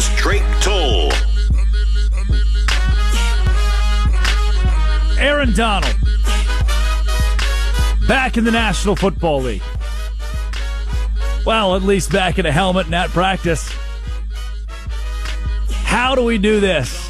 Here's Drake Toll. Aaron Donald, back in the National Football League. Well, at least back in a helmet and at practice. How do we do this?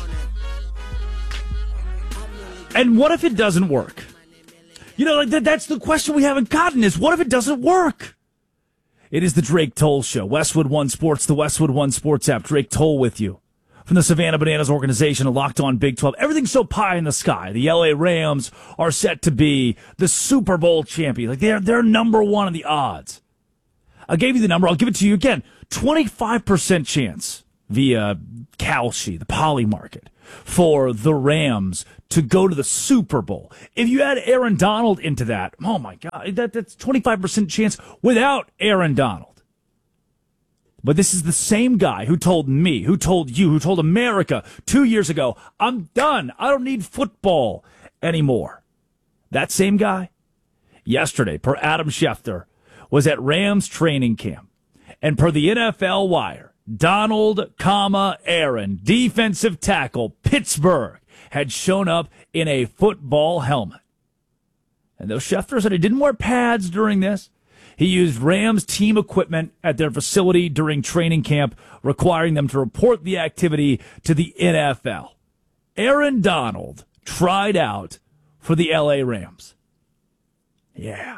And what if it doesn't work? You know, that's the question we haven't gotten is, what if it doesn't work? It is the Drake Toll Show. Westwood One Sports, the Westwood One Sports app. Drake Toll with you. From the Savannah Bananas organization, Locked On Big 12. Everything's so pie in the sky. The LA Rams are set to be the Super Bowl champion. Like they're number one in the odds. I gave you the number. I'll give it to you again. 25% chance via Kalshi, the Poly Market, for the Rams to go to the Super Bowl. If you add Aaron Donald into that, oh my God, that's 25% chance without Aaron Donald. But this is the same guy who told me, who told you, who told America 2 years ago, I'm done. I don't need football anymore. That same guy, yesterday, per Adam Schefter, was at Rams training camp. And per the NFL Wire, Donald, Aaron, defensive tackle, Pittsburgh, had shown up in a football helmet. And though Schefter said he didn't wear pads during this, he used Rams team equipment at their facility during training camp, requiring them to report the activity to the NFL. Aaron Donald tried out for the LA Rams. Yeah.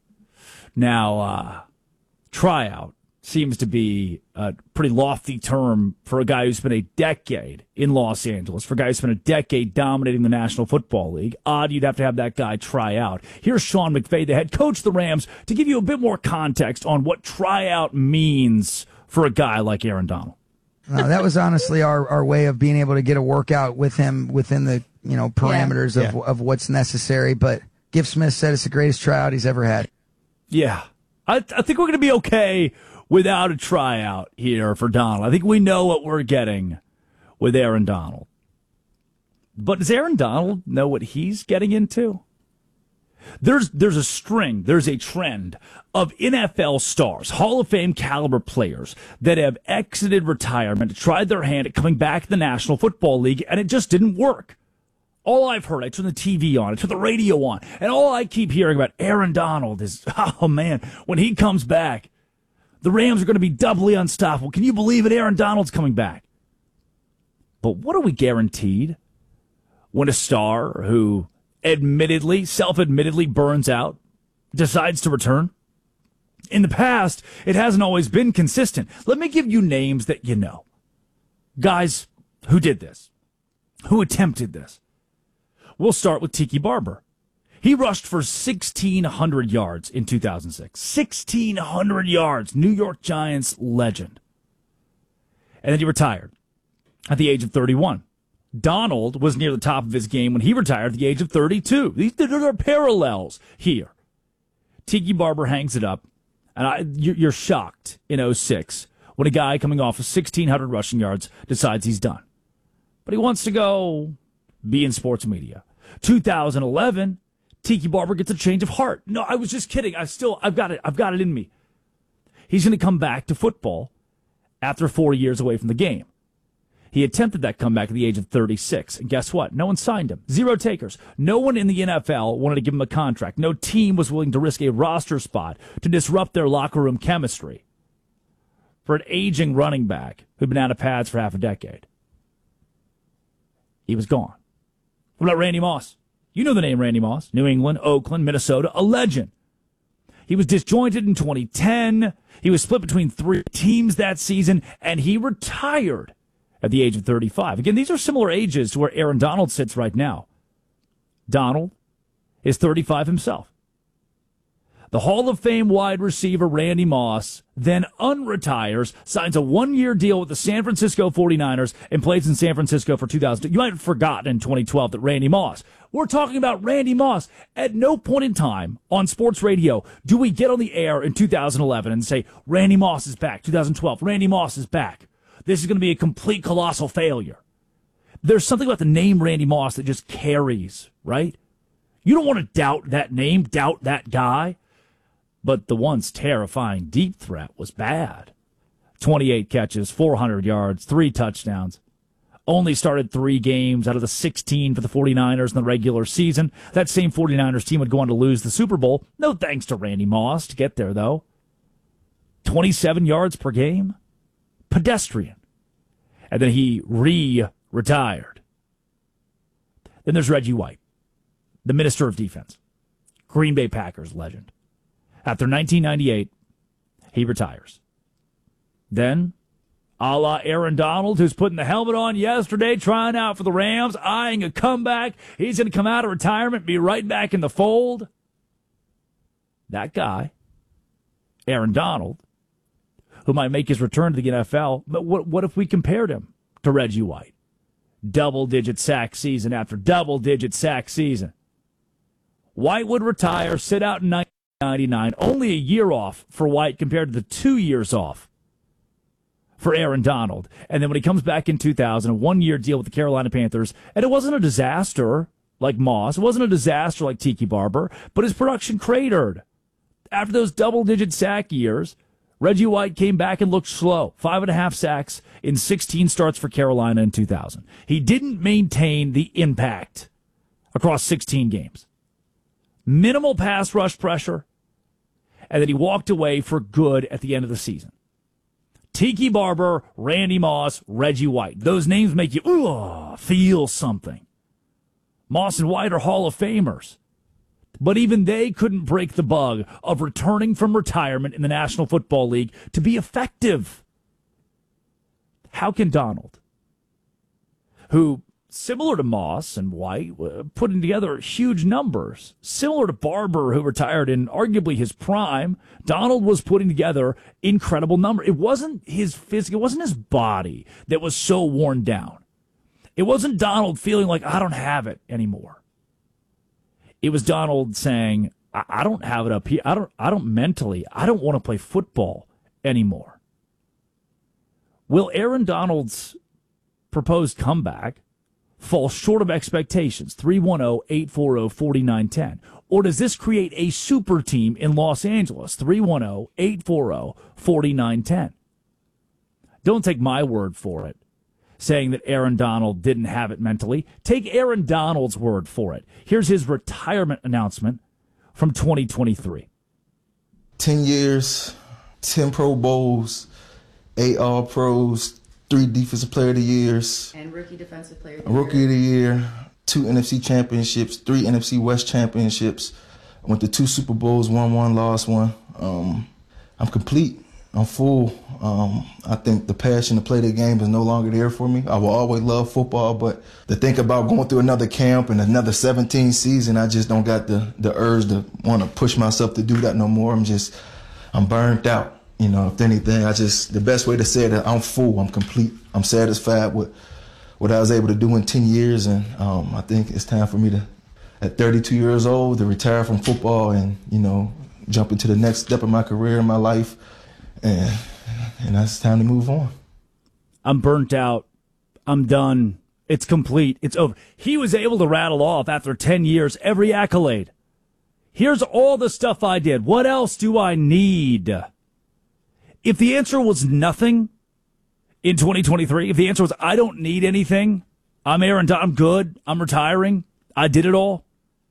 Now, tryout seems to be a pretty lofty term for a guy who spent a decade in Los Angeles, for a guy who spent a decade dominating the National Football League. Odd you'd have to have that guy try out. Here's Sean McVay, the head coach of the Rams, to give you a bit more context on what tryout means for a guy like Aaron Donald. That was honestly our way of being able to get a workout with him within the parameters of what's necessary. But Giff Smith said it's the greatest tryout he's ever had. Yeah. I think we're going to be okay without a tryout here for Donald. I think we know what we're getting with Aaron Donald. But does Aaron Donald know what he's getting into? There's a trend of NFL stars, Hall of Fame caliber players that have exited retirement, tried their hand at coming back to the National Football League, and it just didn't work. All I've heard, I turn the TV on, I turn the radio on, and all I keep hearing about Aaron Donald is, oh man, when he comes back, the Rams are going to be doubly unstoppable. Can you believe it? Aaron Donald's coming back. But what are we guaranteed when a star who self-admittedly burns out, decides to return? In the past, it hasn't always been consistent. Let me give you names that you know. Guys who did this, who attempted this. We'll start with Tiki Barber. He rushed for 1,600 yards in 2006. 1,600 yards. New York Giants legend. And then he retired at the age of 31. Donald was near the top of his game when he retired at the age of 32. There are parallels here. Tiki Barber hangs it up, and you're shocked in 2006 when a guy coming off of 1,600 rushing yards decides he's done. But he wants to go be in sports media. 2011, Tiki Barber gets a change of heart. No, I was just kidding. I've got it in me. He's going to come back to football after 4 years away from the game. He attempted that comeback at the age of 36. And guess what? No one signed him. Zero takers. No one in the NFL wanted to give him a contract. No team was willing to risk a roster spot to disrupt their locker room chemistry for an aging running back who'd been out of pads for half a decade. He was gone. What about Randy Moss? You know the name Randy Moss. New England, Oakland, Minnesota, a legend. He was disjointed in 2010. He was split between 3 teams that season, and he retired at the age of 35. Again, these are similar ages to where Aaron Donald sits right now. Donald is 35 himself. The Hall of Fame wide receiver Randy Moss then unretires, signs a 1-year deal with the San Francisco 49ers, and plays in San Francisco for 2000. You might have forgotten in 2012 that Randy Moss. We're talking about Randy Moss. At no point in time on sports radio do we get on the air in 2011 and say, Randy Moss is back. 2012, Randy Moss is back. This is going to be a complete colossal failure. There's something about the name Randy Moss that just carries, right? You don't want to doubt that name, doubt that guy. But the once terrifying deep threat was bad. 28 catches, 400 yards, 3 touchdowns. Only started 3 games out of the 16 for the 49ers in the regular season. That same 49ers team would go on to lose the Super Bowl. No thanks to Randy Moss to get there, though. 27 yards per game. Pedestrian. And then he retired. Then there's Reggie White, the Minister of Defense, Green Bay Packers legend. After 1998, he retires. Then, a la Aaron Donald, who's putting the helmet on yesterday, trying out for the Rams, eyeing a comeback. He's going to come out of retirement, be right back in the fold. That guy, Aaron Donald, who might make his return to the NFL, but what if we compared him to Reggie White? Double-digit sack season after double-digit sack season. White would retire, sit out in 1999, only a year off for White compared to the 2 years off for Aaron Donald. And then when he comes back in 2000, a one-year deal with the Carolina Panthers, and it wasn't a disaster like Moss, it wasn't a disaster like Tiki Barber, but his production cratered. After those double-digit sack years, Reggie White came back and looked slow. 5.5 sacks in 16 starts for Carolina in 2000. He didn't maintain the impact across 16 games. Minimal pass rush pressure, and then he walked away for good at the end of the season. Tiki Barber, Randy Moss, Reggie White. Those names make you feel something. Moss and White are Hall of Famers. But even they couldn't break the bug of returning from retirement in the National Football League to be effective. How can Donald, who, similar to Moss and White, putting together huge numbers, similar to Barber, who retired in arguably his prime, Donald was putting together incredible numbers. It wasn't his physique, it wasn't his body that was so worn down. It wasn't Donald feeling like, I don't have it anymore. It was Donald saying, I don't have it up here. I don't want to play football anymore. Will Aaron Donald's proposed comeback fall short of expectations? 310-840-4910. Or does this create a super team in Los Angeles? 310-840-4910. Don't take my word for it, saying that Aaron Donald didn't have it mentally. Take Aaron Donald's word for it. Here's his retirement announcement from 2023. 10 years, 10 Pro Bowls, 8 All-Pros, 3 Defensive Player of the Years. And Rookie Defensive Player of the Year. Rookie of the Year, 2 NFC Championships, 3 NFC West Championships. I went to 2 Super Bowls, won one, lost one. I'm complete. I'm full. I think the passion to play the game is no longer there for me. I will always love football, but to think about going through another camp and another 17 season, I just don't got the urge to want to push myself to do that no more. I'm burnt out. You know, if anything, the best way to say it, I'm full. I'm complete. I'm satisfied with what I was able to do in 10 years, and I think it's time for me to, at 32 years old, to retire from football and, you know, jump into the next step of my career in my life. And that's time to move on. I'm burnt out. I'm done. It's complete. It's over. He was able to rattle off, after 10 years, every accolade. Here's all the stuff I did. What else do I need? If the answer was nothing in 2023, if the answer was I don't need anything, I'm Aaron Donald, I'm good, I'm retiring, I did it all,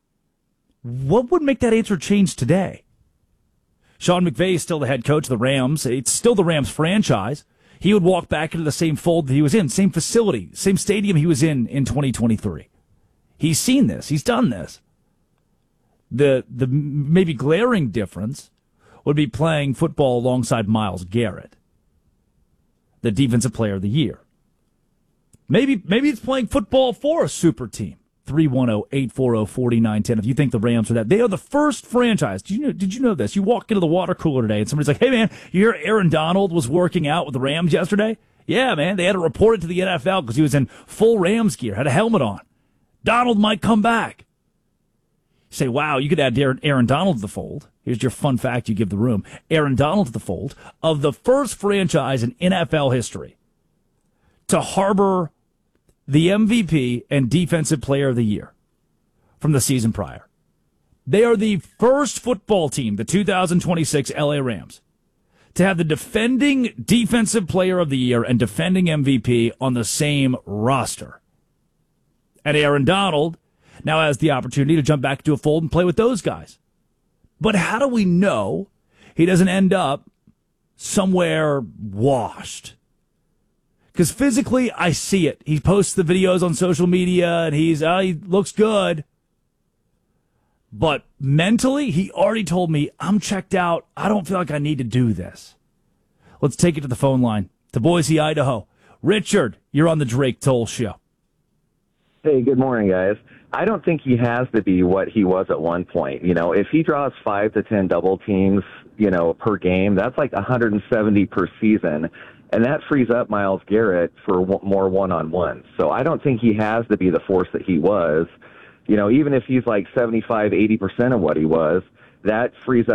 what would make that answer change today? Sean McVay is still the head coach of the Rams. It's still the Rams franchise. He would walk back into the same fold that he was in, same facility, same stadium he was in 2023. He's seen this. He's done this. The maybe glaring difference would be playing football alongside Myles Garrett, the Defensive Player of the Year. Maybe it's playing football for a super team. 310-840-4910. If you think the Rams are that, they are the first franchise. Did you know this? You walk into the water cooler today and somebody's like, hey man, you hear Aaron Donald was working out with the Rams yesterday? Yeah, man, they had to report it to the NFL because he was in full Rams gear, had a helmet on. Donald might come back. You say, wow, you could add Aaron Donald to the fold. Here's your fun fact you give the room. Aaron Donald to the fold of the first franchise in NFL history to harbor the MVP and Defensive Player of the Year from the season prior. They are the first football team, the 2026 LA Rams, to have the defending Defensive Player of the Year and defending MVP on the same roster. And Aaron Donald now has the opportunity to jump back into a fold and play with those guys. But how do we know he doesn't end up somewhere washed? Because physically, I see it. He posts the videos on social media, and he looks good. But mentally, he already told me, I'm checked out. I don't feel like I need to do this. Let's take it to the phone line, to Boise, Idaho. Richard, you're on the Drake Toll Show. Hey, good morning, guys. I don't think he has to be what he was at one point. You know, if he draws 5 to 10 double teams, you know, per game, that's like 170 per season. And that frees up Myles Garrett for more one-on-ones. So I don't think he has to be the force that he was. You know, even if he's like 75, 80% of what he was, that frees up